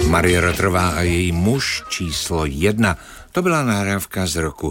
Marie Rotrová a její muž číslo 1. To byla nahrávka z roku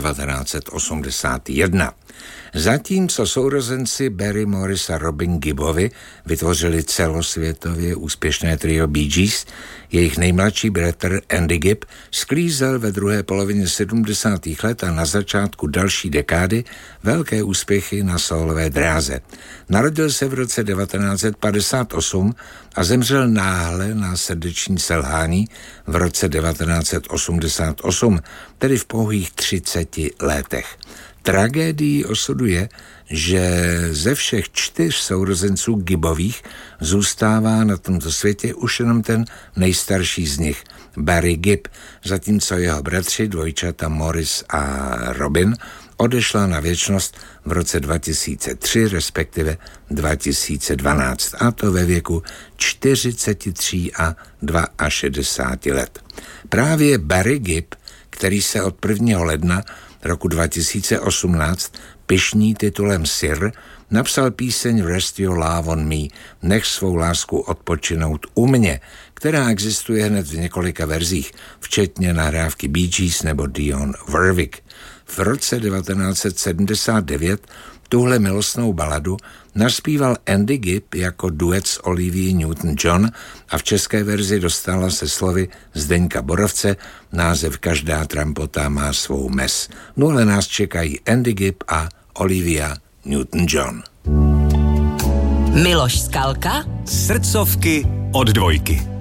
1981. Zatímco sourozenci Barry Morris a Robin Gibbovi vytvořili celosvětově úspěšné trio Bee Gees, jejich nejmladší bratr Andy Gibb sklízel ve druhé polovině 70. let a na začátku další dekády velké úspěchy na sólové dráze. Narodil se v roce 1958 a zemřel náhle na srdeční selhání v roce 1988, tedy v pouhých 30 letech. Tragédií osudu je, že ze všech 4 sourozenců Gibbových zůstává na tomto světě už jenom ten nejstarší z nich, Barry Gibb, zatímco jeho bratři, dvojčata Morris a Robin, odešla na věčnost v roce 2003, respektive 2012, a to ve věku 43 a 62 let. Právě Barry Gibb, který se od 1. ledna roku 2018 pyšní titulem Sir, napsal píseň Rest Your Love on Me, nech svou lásku odpočinout u mě, která existuje hned v několika verzích, včetně nahrávky Bee Gees nebo Dionne Warwick. V roce 1979 tuhle milostnou baladu naspíval Andy Gibb jako duet s Olivia Newton-John a v české verzi dostala se slovy Zdeňka Borovce název Každá trampota má svou mes. No ale nás čekají Andy Gibb a Olivia Newton-John. Miloš Skalka. Srdcovky od Dvojky.